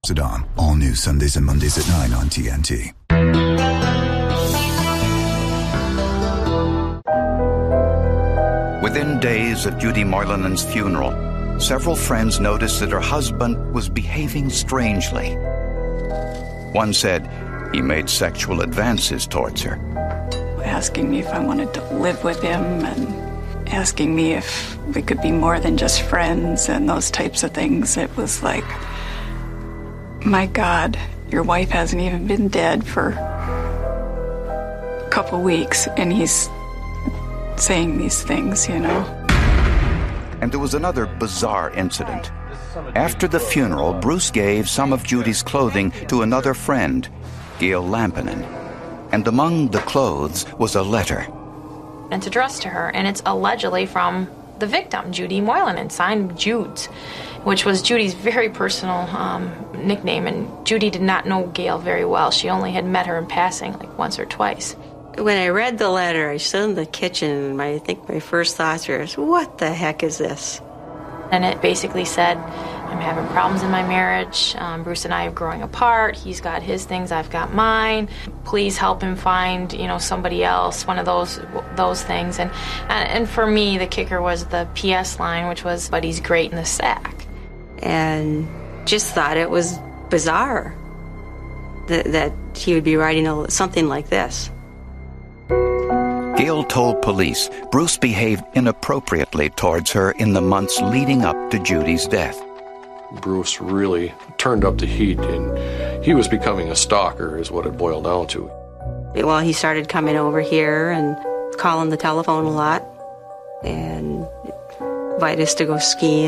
Saddam. All new Sundays and Mondays at 9 on TNT. Within days of Judy Moylanen's funeral, several friends noticed that her husband was behaving strangely. One said he made sexual advances towards her. Asking me if I wanted to live with him and asking me if we could be more than just friends and those types of things. It was like, my God, your wife hasn't even been dead for a couple weeks and he's saying these things, you know. And there was another bizarre incident. After the funeral, Bruce gave some of Judy's clothing to another friend, Gail Lampinen. And among the clothes was a letter. It's addressed to her, and it's allegedly from the victim, Judy Moylanen, signed Judes, which was Judy's very personal nickname. And Judy did not know Gail very well. She only had met her in passing, like once or twice. When I read the letter, I stood in the kitchen, and I think my first thoughts were, what the heck is this? And it basically said, I'm having problems in my marriage. Bruce and I are growing apart. He's got his things, I've got mine. Please help him find, somebody else, one of those things. And for me, the kicker was the PS line, which was, but he's great in the sack. And just thought it was bizarre that he would be writing something like this. Gail told police Bruce behaved inappropriately towards her in the months leading up to Judy's death. Bruce really turned up the heat, and he was becoming a stalker, is what it boiled down to. Well, he started coming over here and calling the telephone a lot and invite us to go skiing.